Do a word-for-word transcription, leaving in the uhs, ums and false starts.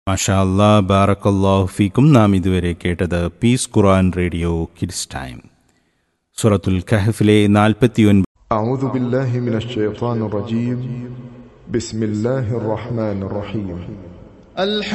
മാഷാ അല്ലാ, ബാറക്കല്ലാഹു ഫീക്കും. നാം ഇതുവരെ കേട്ടത് പീസ് ഖുർആൻ റേഡിയോ കിഡ്സ് ടൈം. സൂറത്തുൽ കഹ്ഫിലെ നാൽപ്പത്തിയൊൻപത്. أعوذ بالله من الشيطان الرجيم. بسم الله الرحمن الرحيم.